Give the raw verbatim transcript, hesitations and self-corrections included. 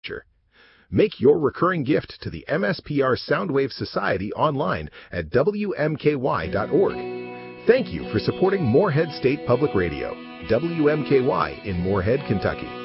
Make your recurring gift to the M S P R Soundwave Society online at W M K Y dot org. Thank you for supporting Morehead State Public Radio, W M K Y in Morehead, Kentucky.